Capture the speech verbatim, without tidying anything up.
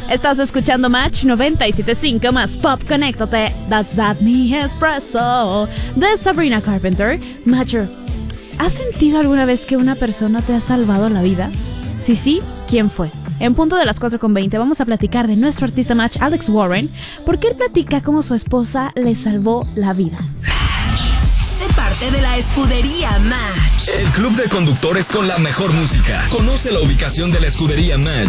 Estás escuchando Match noventa y siete punto cinco más Pop. Conéctate. That's That Me Espresso de Sabrina Carpenter. Matcher, ¿has sentido alguna vez que una persona te ha salvado la vida? Si sí, ¿quién fue? En punto de las cuatro con veinte vamos a platicar de nuestro artista Match, Alex Warren, porque él platica cómo su esposa le salvó la vida. Sé parte de la escudería Match, el club de conductores con la mejor música. Conoce la ubicación de la escudería Match